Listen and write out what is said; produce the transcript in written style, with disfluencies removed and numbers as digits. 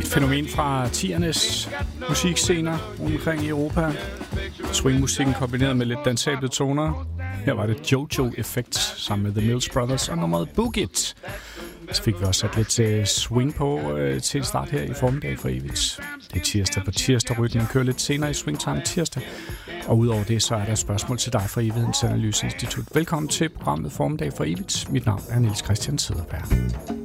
fænomen fra 10'ernes musikscener omkring i Europa. Swingmusikken kombineret med lidt dansable toner. Her var det Jojo Effect sammen med The Mills Brothers og nummeret Boogie It. Så fik vi også sat lidt swing på til en start her i formiddag for evigt. Det er tirsdag på tirsdag. Rytmen kører lidt senere i Swingtime tirsdag. Og udover det, så er der et spørgsmål til dig fra Evighedens Analyseinstitut. Velkommen til programmet Formiddag for evigt. Mit navn er Niels Christian Cederberg.